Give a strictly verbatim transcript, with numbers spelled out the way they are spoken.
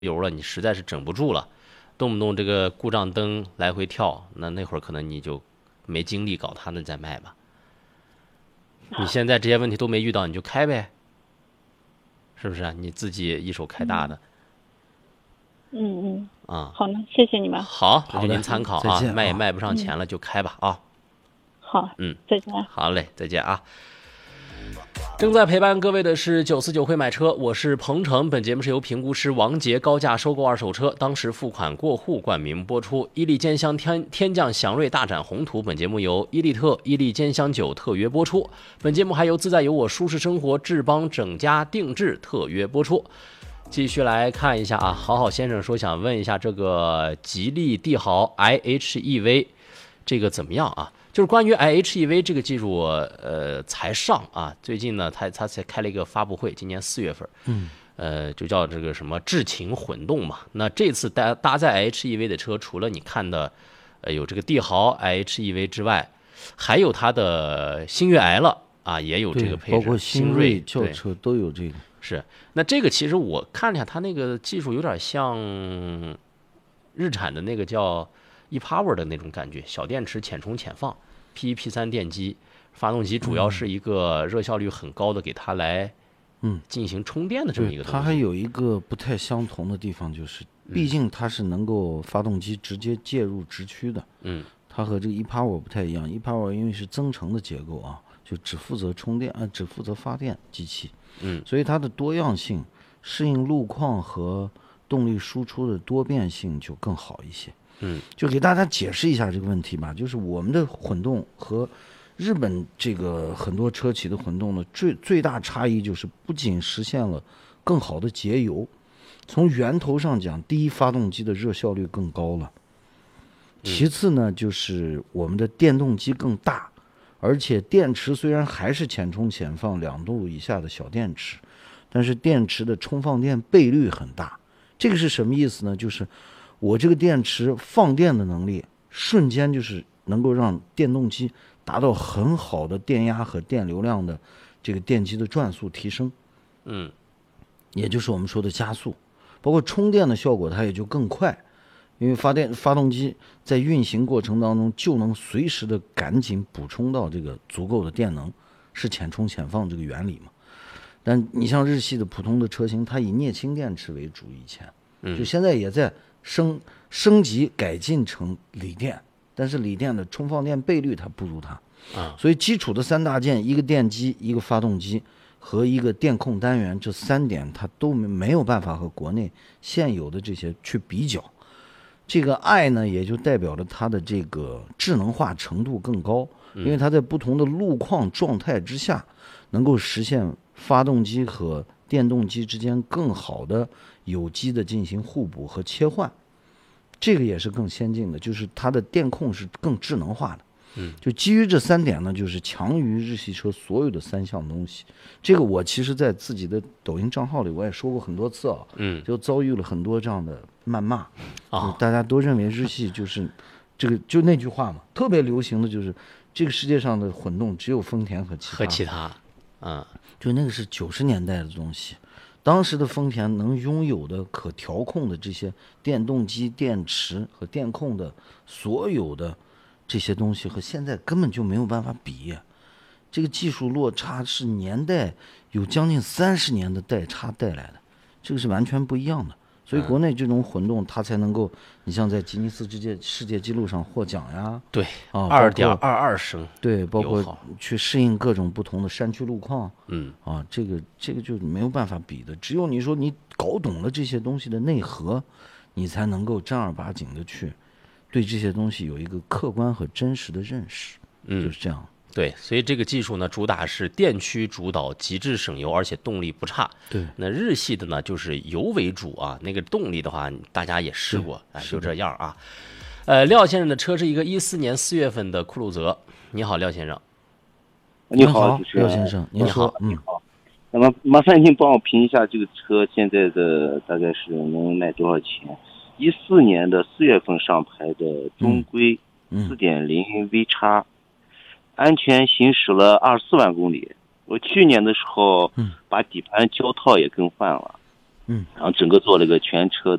油了，你实在是整不住了，动不动这个故障灯来回跳，那那会儿可能你就没精力搞它，那再卖吧。你现在这些问题都没遇到，你就开呗，是不是啊？你自己一手开大的。 嗯嗯啊， 好呢，谢谢你们。 好，这就您参考啊，卖也卖不上钱了就开吧啊。 好， 嗯， 再见。 好嘞，再见啊。正在陪伴各位的是九四九会买车，我是鹏程。本节目是由评估师王杰高价收购二手车，当时付款过户冠名播出。伊利兼香天天降祥瑞大展宏图，本节目由伊利特伊利兼香酒特约播出。本节目还由自在有我舒适生活智邦整家定制特约播出。继续来看一下啊，好好先生说想问一下这个吉利帝豪 I H E V 这个怎么样啊？就是关于 I H E V 这个技术，呃，才上啊。最近呢，他他才开了一个发布会，今年四月份， 嗯， 呃，就叫这个什么智擎混动嘛。那这次搭搭载 I H E V 的车，除了你看的，呃，有这个帝豪 I H E V 之外，还有它的星越 L 啊，也有这个配置， 包括新锐轿车都有这个。 是，那这个其实我看了一下，它那个技术有点像日产的那个叫ePower 的那种感觉，小电池浅充浅放 P 一 P 三 电机，发动机主要是一个热效率很高的，给它来嗯进行充电的这么一个东西。 它还有一个不太相同的地方，就是毕竟它是能够发动机直接介入直驱的， 嗯， 它和这个 ePower 不太一样 ，ePower 因为是增程的结构啊，就只负责充电啊，只负责发电机器， 嗯， 所以它的多样性、适应路况和动力输出的多变性就更好一些。 嗯， 就给大家解释一下这个问题吧，就是我们的混动和日本这个很多车企的混动呢，最最大差异就是不仅实现了更好的节油，从源头上讲，第一，发动机的热效率更高了，其次呢，就是我们的电动机更大，而且电池虽然还是浅充浅放两度以下的小电池，但是电池的充放电倍率很大。这个是什么意思呢？就是我这个电池放电的能力，瞬间就是能够让电动机达到很好的电压和电流量的这个电机的转速提升， 嗯， 也就是我们说的加速，包括充电的效果它也就更快，因为发电发动机在运行过程当中就能随时的赶紧补充到这个足够的电能，是浅充浅放这个原理嘛。但你像日系的普通的车型，它以镍氢电池为主，以前就现在也在升升级改进成锂电，但是锂电的充放电倍率它不如它啊， 所以基础的三大件，一个电机，一个发动机和一个电控单元，这三点它都没有办法和国内现有的这些去比较。这个 I 呢，也就代表着它的这个智能化程度更高，因为它在不同的路况状态之下，能够实现发动机和电动机之间更好的有机的进行互补和切换，这个也是更先进的，就是它的电控是更智能化的。 嗯， 就基于这三点呢，就是强于日系车所有的三项东西。这个我其实在自己的抖音账号里我也说过很多次啊， 嗯， 就遭遇了很多这样的谩骂啊， 大家都认为日系就是这个，就那句话嘛，特别流行的就是这个世界上的混动只有丰田和其他和其他，嗯， 就那个是九十年代的东西。当时的丰田能拥有的可调控的这些电动机、电池和电控的所有的这些东西，和现在根本就没有办法比。这个技术落差是年代有将近三十年的代差带来的，这个是完全不一样的。所以国内这种混动，它才能够，你像在吉尼斯世界世界纪录上获奖呀， 对， 啊， 二点二二升， 对，包括去适应各种不同的山区路况， 嗯， 啊，这个这个就没有办法比的。只有你说你搞懂了这些东西的内核，你才能够正儿八经的去对这些东西有一个客观和真实的认识， 嗯， 就是这样。 对，所以这个技术呢，主打是电驱主导，极致省油，而且动力不差。 对， 那日系的呢，就是油为主啊，那个动力的话，大家也试过，哎，就这样啊。呃，廖先生的车是一个一四年四月份的酷路泽。你好，廖先生。 你好， 廖先生，您好， 你好。那么麻烦您帮我评一下这个车现在的大概是能卖多少钱？一四年的四月份上牌的中规四点零 V 叉。安全行驶了二十四万公里。我去年的时候，把底盘胶套也更换了。 嗯， 然后整个做了一个全车